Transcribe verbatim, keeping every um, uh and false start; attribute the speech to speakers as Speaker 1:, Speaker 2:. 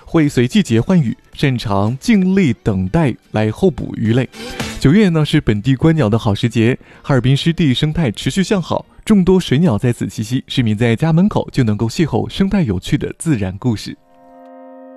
Speaker 1: 会随季节换羽，擅长静立等待来候捕鱼类。九月呢是本地观鸟的好时节，哈尔滨湿地生态持续向好，众多水鸟在此栖息，市民在家门口就能够邂逅生态有趣的自然故事。